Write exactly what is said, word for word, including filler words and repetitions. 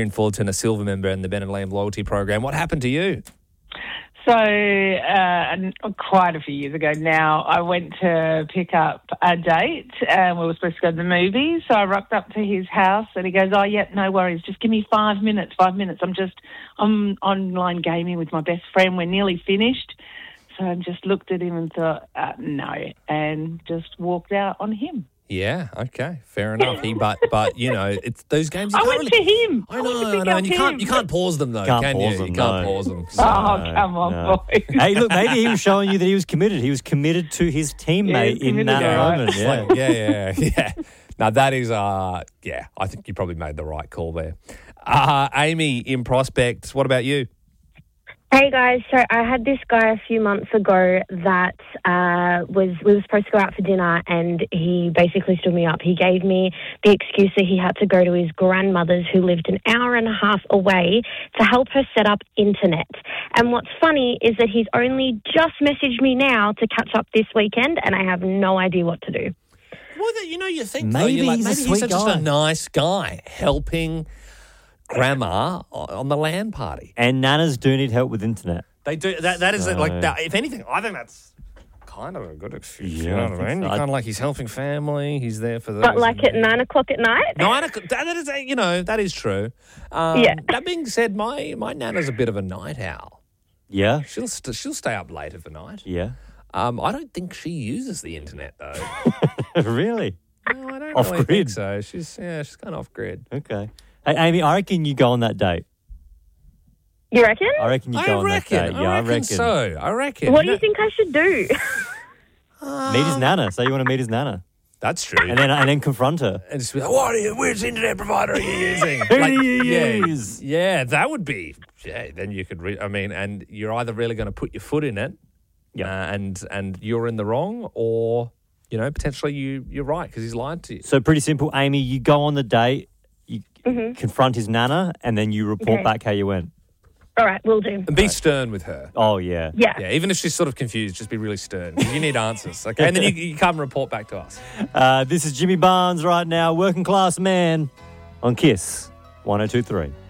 In Fullerton, a silver member in the Ben and Liam loyalty program. What happened to you? So, uh, quite a few years ago now, I went to pick up a date and we were supposed to go to the movies. So I rocked up to his house and he goes, oh, yeah, no worries. Just give me five minutes, five minutes. I'm just, I'm online gaming with my best friend. We're nearly finished. So I just looked at him and thought, uh, no, and just walked out on him. Yeah, okay, fair enough. He, but but you know, it's those games. You I can't went really, to him. I I know, went to I pick know, up and you can't him. you can't pause them though, Can't can pause you? them, you can't no. pause them. Oh, come on, no. boys. Hey, look, maybe he was showing you that he was committed. He was committed to his teammate Yeah, in that committed, right. moment. Yeah. yeah, yeah, yeah. Now that is, uh, yeah, I think you probably made the right call there. Uh, Amy in Prospect, what about you? Hey guys, so I had this guy a few months ago that uh, was we were supposed to go out for dinner, and he basically stood me up. He gave me the excuse that he had to go to his grandmother's, who lived an hour and a half away, to help her set up internet. And what's funny is that he's only just messaged me now to catch up this weekend, and I have no idea what to do. Well, you know, you think Maybe though, you're like, he's a maybe sweet he's just guy. a nice guy helping grandma on the LAN party. And nanas do need help with internet. They do that. That is So- like that. If anything, I think that's kind of a good excuse. Yeah, you know I what I think mean? so. You're I- kind of like he's helping family. He's there for those. But like at nine o'clock at night? Nine o'clock. That that is, a- you know, that is true. Um, Yeah. That being said, my my nana's a bit of a night owl. Yeah? She'll st- she'll stay up late of the night. Yeah. Um, I don't think she uses the internet though. Really? No, I don't Off really grid. think so. She's yeah, she's kind of off grid. Okay. Hey, Amy, I reckon you go on that date. You reckon? I reckon you I go on reckon. that date. I Yeah, reckon, I reckon. so. I reckon. What do you think I should do? Meet his nana. Say you want to meet his nana. That's true. And then and then confront her. and just be like, what are you, which internet provider are you using? Who Like, do you yeah, use? Yeah, that would be, yeah, then you could, re- I mean, and you're either really going to put your foot in it Yep. uh, and and you're in the wrong, or, you know, potentially you, you're right because he's lied to you. So pretty simple, Amy. You go on the date, you confront his nana, and then you report Okay. back how you went. All right, will do. And be stern with her. Oh, yeah. Yeah. Yeah, even if she's sort of confused, just be really stern. 'Cause you need answers, okay? And then you, you come and report back to us. Uh, this is Jimmy Barnes right now, Working Class Man, on Kiss one oh two three.